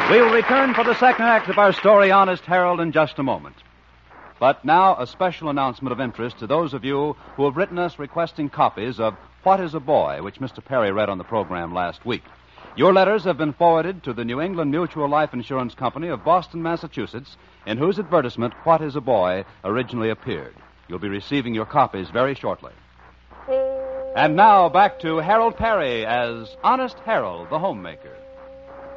We will return for the second act of our story, Honest Harold, in just a moment. But now, a special announcement of interest to those of you who have written us requesting copies of What is a Boy, which Mr. Perry read on the program last week. Your letters have been forwarded to the New England Mutual Life Insurance Company of Boston, Massachusetts, in whose advertisement What is a Boy originally appeared. You'll be receiving your copies very shortly. And now, back to Harold Perry as Honest Harold, the homemaker.